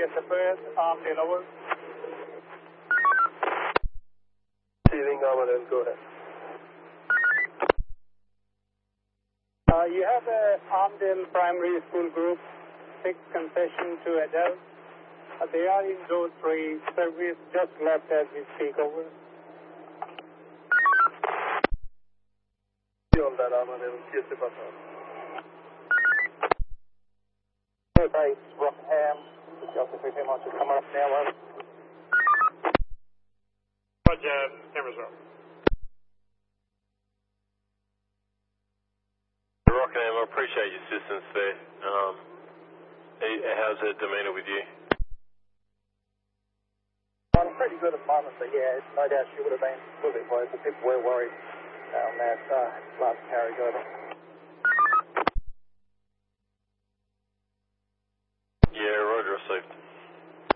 SFS, Armdale, over. Receiving Armdale, go ahead. You have a Armdale Primary School Group 6 concession to adults. They are in Zone 3. Service just left as we speak, over. On that Armdale, yes, Button. Base, Rockham. Delta 15 wants to come up now, over. Roger, cameras up. Rockham, I appreciate your assistance there. How's the demeanour with you? I'm pretty good at the moment, but yeah, no doubt she would have been a little bit worried. The people were worried on that last carriage over.